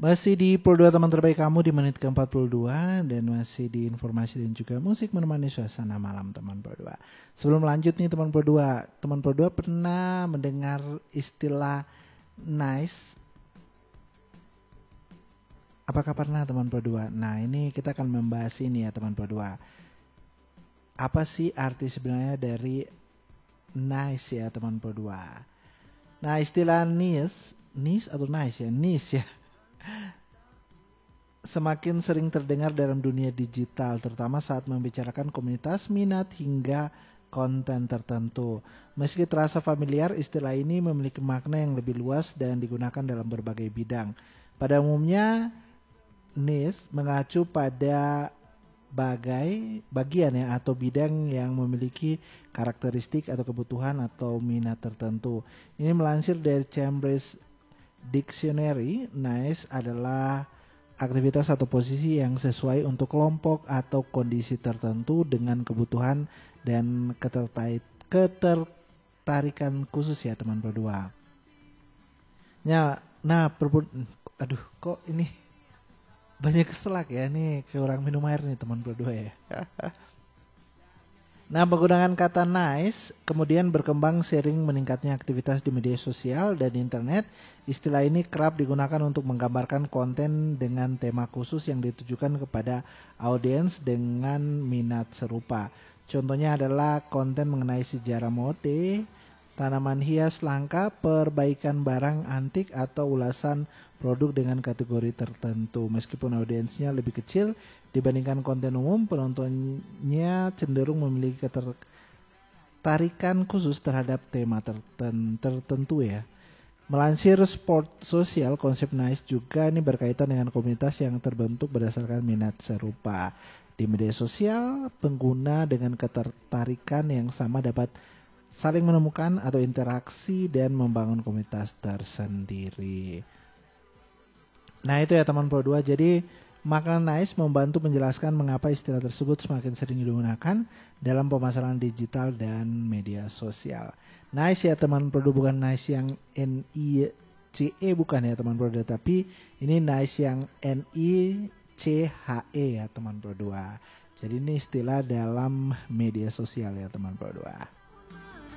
Masih di Pro 2 teman terbaik kamu di menit ke-42 dan masih di informasi dan juga musik menemani suasana malam teman Pro 2. Sebelum lanjut nih teman Pro 2, teman Pro 2 pernah mendengar istilah nice? Apakah pernah teman Pro 2? Nah, ini kita akan membahas ini ya teman Pro 2. Apa sih arti sebenarnya dari nice ya teman Pro 2? Nah, istilah niche atau nice ya? Niche ya. Semakin sering terdengar dalam dunia digital, terutama saat membicarakan komunitas minat hingga konten tertentu. Meski terasa familiar, istilah ini memiliki makna yang lebih luas dan digunakan dalam berbagai bidang. Pada umumnya, niche mengacu pada bagian ya atau bidang yang memiliki karakteristik atau kebutuhan atau minat tertentu. Ini melansir dari Cambridge Dictionary, niche adalah aktivitas atau posisi yang sesuai untuk kelompok atau kondisi tertentu dengan kebutuhan dan ketertarikan khusus ya teman berdua. Aduh kok ini banyak keselak ya, nih kayak orang minum air nih teman berdua ya. Nah, penggunaan kata nice kemudian berkembang seiring meningkatnya aktivitas di media sosial dan internet. Istilah ini kerap digunakan untuk menggambarkan konten dengan tema khusus yang ditujukan kepada audiens dengan minat serupa. Contohnya adalah konten mengenai sejarah mode, tanaman hias langka, perbaikan barang antik, atau ulasan produk dengan kategori tertentu. Meskipun audiensnya lebih kecil dibandingkan konten umum, penontonnya cenderung memiliki ketertarikan khusus terhadap tema tertentu ya. Melansir Sport Social, konsep niche juga ini berkaitan dengan komunitas yang terbentuk berdasarkan minat serupa. Di media sosial, pengguna dengan ketertarikan yang sama dapat saling menemukan atau interaksi dan membangun komunitas tersendiri. Nah itu ya teman Pro 2, jadi makna nice membantu menjelaskan mengapa istilah tersebut semakin sering digunakan dalam pemasaran digital dan media sosial. Nice ya teman Pro 2, bukan nice yang NICE bukan ya teman Pro 2, tapi ini nice yang NICHE ya teman Pro 2. Jadi ini istilah dalam media sosial ya teman Pro 2.